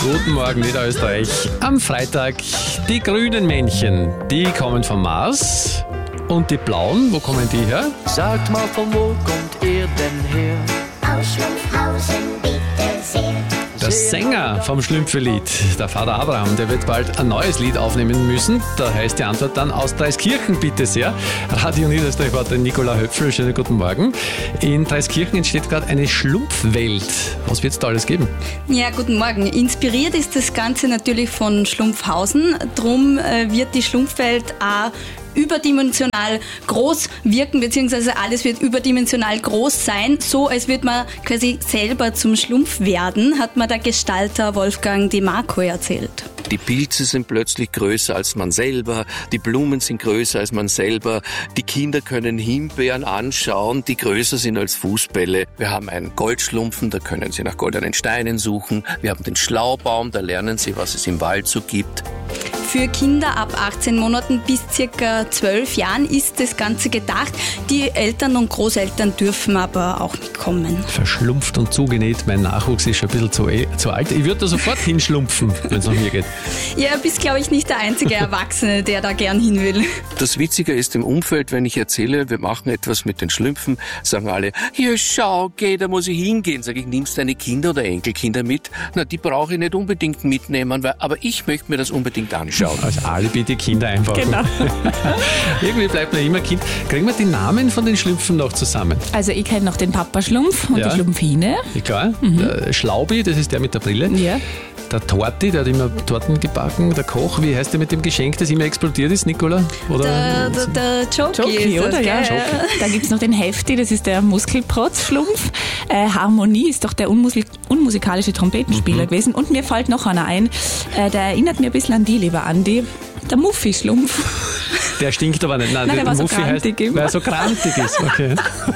Guten Morgen, Niederösterreich. Am Freitag die grünen Männchen, die kommen vom Mars. Und die blauen, wo kommen die her? Sagt mal, von wo kommt ihr denn her? Aus Schlumpfhausen bitte sehr. Der Sänger vom Schlümpfe-Lied, der Vater Abraham, der wird bald ein neues Lied aufnehmen müssen. Da heißt die Antwort dann aus Dreiskirchen, bitte sehr. Radio Niederösterreich-Reporter Nicola Höpfl, schönen guten Morgen. In Dreiskirchen entsteht gerade eine Schlumpfwelt. Was wird es da alles geben? Ja, guten Morgen. Inspiriert ist das Ganze natürlich von Schlumpfhausen. Drum wird die Schlumpfwelt auch überdimensional groß wirken, beziehungsweise alles wird überdimensional groß sein, so als würde man quasi selber zum Schlumpf werden, hat mir der Gestalter Wolfgang Di Marco erzählt. Die Pilze sind plötzlich größer als man selber, die Blumen sind größer als man selber, die Kinder können Himbeeren anschauen, die größer sind als Fußbälle. Wir haben einen Goldschlumpfen, da können sie nach goldenen Steinen suchen. Wir haben den Schlaubaum, da lernen sie, was es im Wald so gibt. Für Kinder ab 18 Monaten bis ca. 12 Jahren ist das Ganze gedacht. Die Eltern und Großeltern dürfen aber auch mitkommen. Verschlumpft und zugenäht, mein Nachwuchs ist schon ein bisschen zu alt. Ich würde da sofort hinschlumpfen, wenn es nach mir geht. Ja, bist glaube ich nicht der einzige Erwachsene, der da gern hin will. Das Witzige ist im Umfeld, wenn ich erzähle, wir machen etwas mit den Schlümpfen, sagen alle, ja schau, geh, da muss ich hingehen. Sag ich, nimmst deine Kinder oder Enkelkinder mit? Na, die brauche ich nicht unbedingt mitnehmen, aber ich möchte mir das unbedingt anschauen. Als Alibi die Kinder einfach. Genau. Irgendwie bleibt man immer Kind. Kriegen wir die Namen von den Schlümpfen noch zusammen? Also ich kenne noch den Papa-Schlumpf und die Schlumpfine. Ja, klar. Der Schlaubi, das ist der mit der Brille. Ja. Der Torti, der hat immer Torten gebacken. Der Koch, wie heißt der mit dem Geschenk, das immer explodiert ist, Nicola? Oder? Der Jockey Jockey, ist das, oder? Ja. gell? Da gibt es noch den Hefti, das ist der Muskelprotz-Schlumpf. Harmonie ist doch der unmusikalische Trompetenspieler gewesen. Und mir fällt noch einer ein, der erinnert mir ein bisschen an die, lieber Andi. Der Muffi-Schlumpf. Der stinkt aber nicht. Nein, der war so Muffi grantig heißt, immer. weil er so grantig ist. Okay.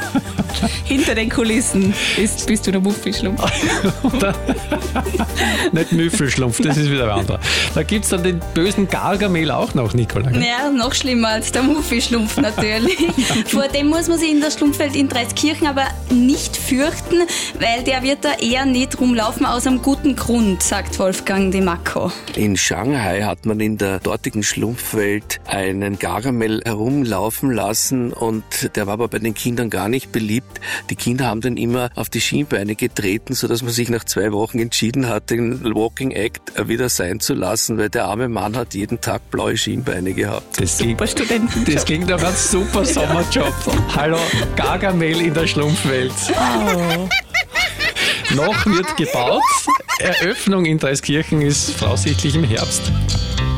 Hinter den Kulissen bist du der Muffi-Schlumpf. Nicht Müffelschlumpf, das ist wieder ein anderer. Da gibt es dann den bösen Gargamel auch noch, Nicola. Ja, noch schlimmer als der Muffi-Schlumpf natürlich. Vor dem muss man sich in der Schlumpfwelt in Dreiskirchen aber nicht fürchten, weil der wird da eher nicht rumlaufen aus einem guten Grund, sagt Wolfgang Di Marco. In Shanghai hat man in der dortigen Schlumpfwelt einen Gargamel herumlaufen lassen und der war aber bei den Kindern gar nicht beliebt. Die Kinder haben den immer auf die Schienbeine getreten, sodass man sich nach 2 Wochen entschieden hat, den Walking Act wieder sein zu lassen, weil der arme Mann hat jeden Tag blaue Schienbeine gehabt. Das klingt nach einem super Sommerjob. Hallo, Gargamel in der Schlumpfwelt. Oh. Noch wird gebaut. Eröffnung in Dreiskirchen ist voraussichtlich im Herbst.